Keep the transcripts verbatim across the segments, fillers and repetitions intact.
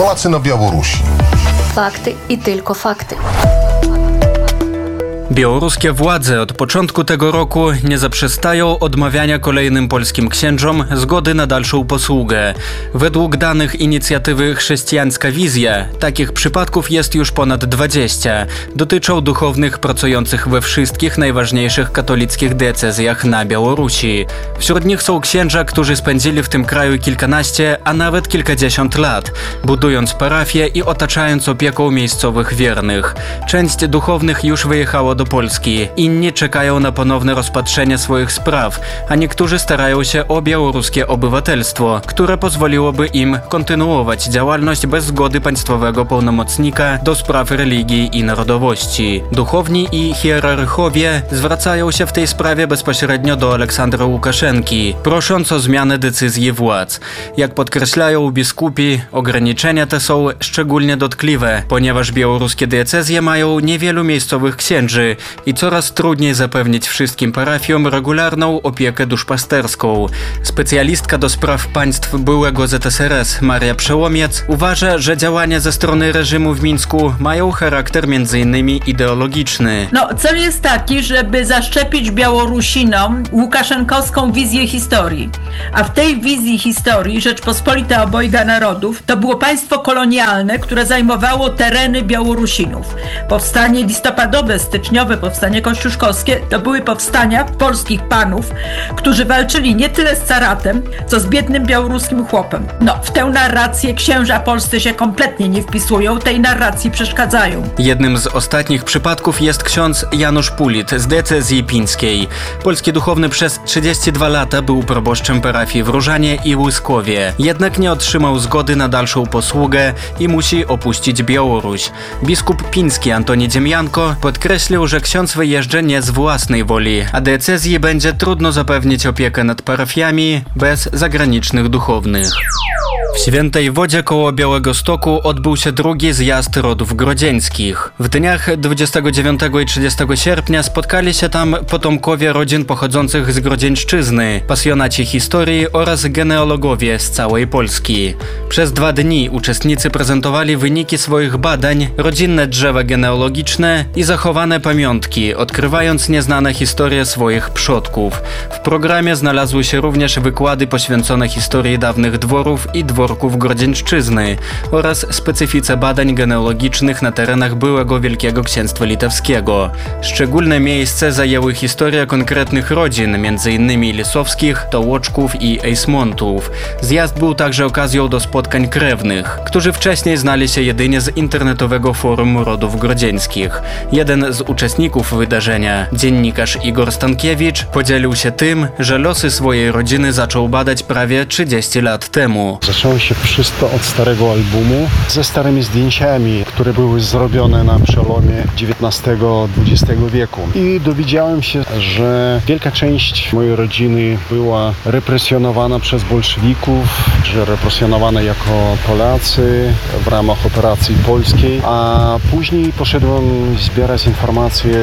Polacy na Białorusi. Fakty i tylko fakty. Białoruskie władze od początku tego roku nie zaprzestają odmawiania kolejnym polskim księżom zgody na dalszą posługę. Według danych inicjatywy Chrześcijańska Wizja takich przypadków jest już ponad dwadzieścia. Dotyczą duchownych pracujących we wszystkich najważniejszych katolickich diecezjach na Białorusi. Wśród nich są księża, którzy spędzili w tym kraju kilkanaście, a nawet kilkadziesiąt lat, budując parafie i otaczając opieką miejscowych wiernych. Część duchownych już wyjechało do do Polski. Inni czekają na ponowne rozpatrzenie swoich spraw, a niektórzy starają się o białoruskie obywatelstwo, które pozwoliłoby im kontynuować działalność bez zgody państwowego pełnomocnika do spraw religii i narodowości. Duchowni i hierarchowie zwracają się w tej sprawie bezpośrednio do Aleksandra Łukaszenki, prosząc o zmianę decyzji władz. Jak podkreślają biskupi, ograniczenia te są szczególnie dotkliwe, ponieważ białoruskie diecezje mają niewielu miejscowych księży i coraz trudniej zapewnić wszystkim parafiom regularną opiekę duszpasterską. Specjalistka do spraw państw byłego Z S R S Maria Przełomiec uważa, że działania ze strony reżimu w Mińsku mają charakter między innymi ideologiczny. No, cel jest taki, żeby zaszczepić Białorusinom łukaszenkowską wizję historii. A w tej wizji historii Rzeczpospolita Obojga Narodów to było państwo kolonialne, które zajmowało tereny Białorusinów. Powstanie listopadowe, styczniowe, powstanie kościuszkowskie to były powstania polskich panów, którzy walczyli nie tyle z caratem, co z biednym białoruskim chłopem. No, w tę narrację księża polscy się kompletnie nie wpisują, tej narracji przeszkadzają. Jednym z ostatnich przypadków jest ksiądz Janusz Pulit z diecezji pińskiej. Polski duchowny przez trzydzieści dwa lata był proboszczem parafii w Różanie i Łyskowie. Jednak nie otrzymał zgody na dalszą posługę i musi opuścić Białoruś. Biskup piński Antoni Dziemianko podkreślił, że ksiądz wyjeżdża nie z własnej woli, a diecezji będzie trudno zapewnić opiekę nad parafiami bez zagranicznych duchownych. W Świętej Wodzie koło Białegostoku odbył się drugi zjazd rodów grodzieńskich. W dniach dwudziestego dziewiątego i trzydziestego sierpnia spotkali się tam potomkowie rodzin pochodzących z Grodzieńszczyzny, pasjonaci historii oraz genealogowie z całej Polski. Przez dwa dni uczestnicy prezentowali wyniki swoich badań, rodzinne drzewa genealogiczne i zachowane pamiątki, odkrywając nieznane historie swoich przodków. W programie znalazły się również wykłady poświęcone historii dawnych dworów i dworków Grodzieńszczyzny oraz specyfice badań genealogicznych na terenach byłego Wielkiego Księstwa Litewskiego. Szczególne miejsce zajęły historie konkretnych rodzin, między innymi Lisowskich, Tołoczków i Ejsmontów. Zjazd był także okazją do spotkań krewnych, którzy wcześniej znali się jedynie z internetowego forum rodów grodzieńskich. Jeden z uczestników wydarzenia, dziennikarz Igor Stankiewicz, podzielił się tym, że losy swojej rodziny zaczął badać prawie trzydzieści lat temu. Zaczęło się wszystko od starego albumu ze starymi zdjęciami, które były zrobione na przełomie dziewiętnastego i dwudziestego wieku. I dowiedziałem się, że wielka część mojej rodziny była represjonowana przez bolszewików, że represjonowana jako Polacy w ramach operacji polskiej, a później poszedłem zbierać informacje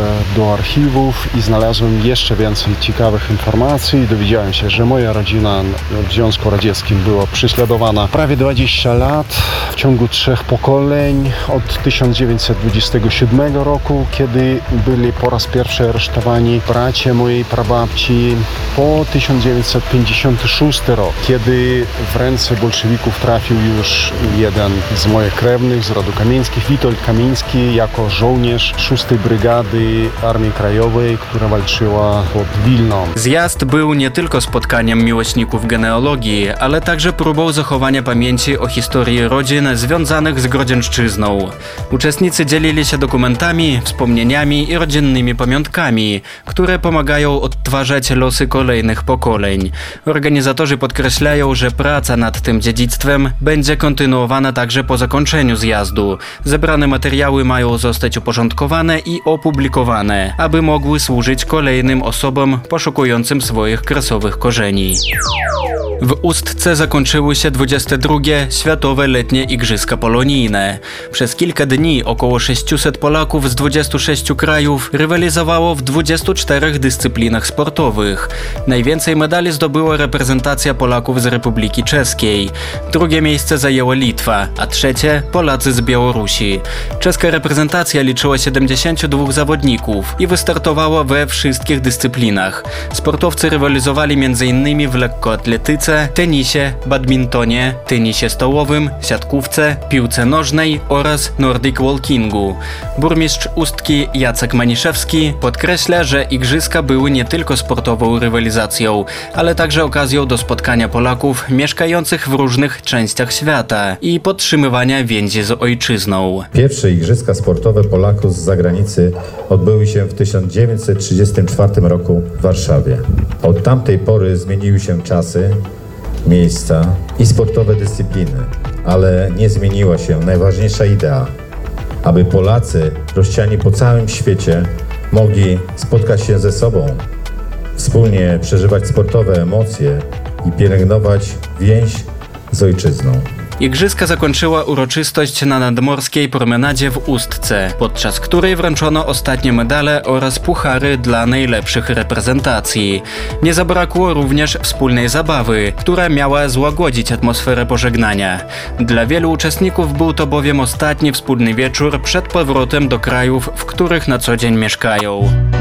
do archiwów i znalazłem jeszcze więcej ciekawych informacji. Dowiedziałem się, że moja rodzina w Związku Radzieckim była prześladowana prawie dwadzieścia lat w ciągu trzech pokoleń od tysiąc dziewięćset dwudziestego siódmego roku, kiedy byli po raz pierwszy aresztowani bracia mojej prababci, po tysiąc dziewięćset pięćdziesiąty szósty rok, kiedy w ręce bolszewików trafił już jeden z moich krewnych z rodu Kamieńskich, Witold Kamiński, jako żołnierz szóstej Brygady Armii Krajowej, która walczyła pod Wilną. Zjazd był nie tylko spotkaniem miłośników genealogii, ale także próbą zachowania pamięci o historii rodzin związanych z Grodzieńszczyzną. Uczestnicy dzielili się dokumentami, wspomnieniami i rodzinnymi pamiątkami, które pomagają odtwarzać losy kolejnych pokoleń. Organizatorzy podkreślają, że praca nad tym dziedzictwem będzie kontynuowana także po zakończeniu zjazdu. Zebrane materiały mają zostać uporządkowane i opublikowane, aby mogły służyć kolejnym osobom poszukującym swoich kresowych korzeni. W Ustce zakończyły się się dwudzieste drugie Światowe Letnie Igrzyska Polonijne. Przez kilka dni około sześciuset Polaków z dwudziestu sześciu krajów rywalizowało w dwudziestu czterech dyscyplinach sportowych. Najwięcej medali zdobyła reprezentacja Polaków z Republiki Czeskiej. Drugie miejsce zajęła Litwa, a trzecie Polacy z Białorusi. Czeska reprezentacja liczyła siedemdziesięciu dwóch zawodników i wystartowała we wszystkich dyscyplinach. Sportowcy rywalizowali między innymi w lekkoatletyce, tenisie, badmintonie, tenisie stołowym, siatkówce, piłce nożnej oraz Nordic Walkingu. Burmistrz Ustki Jacek Maniszewski podkreśla, że igrzyska były nie tylko sportową rywalizacją, ale także okazją do spotkania Polaków mieszkających w różnych częściach świata i podtrzymywania więzi z ojczyzną. Pierwsze igrzyska sportowe Polaków z zagranicy odbyły się w tysiąc dziewięćset trzydziestym czwartym roku w Warszawie. Od tamtej pory zmieniły się czasy, miejsca i sportowe dyscypliny, ale nie zmieniła się najważniejsza idea, aby Polacy rozsiani po całym świecie mogli spotkać się ze sobą, wspólnie przeżywać sportowe emocje i pielęgnować więź z ojczyzną. Igrzyska zakończyła uroczystość na nadmorskiej promenadzie w Ustce, podczas której wręczono ostatnie medale oraz puchary dla najlepszych reprezentacji. Nie zabrakło również wspólnej zabawy, która miała złagodzić atmosferę pożegnania. Dla wielu uczestników był to bowiem ostatni wspólny wieczór przed powrotem do krajów, w których na co dzień mieszkają.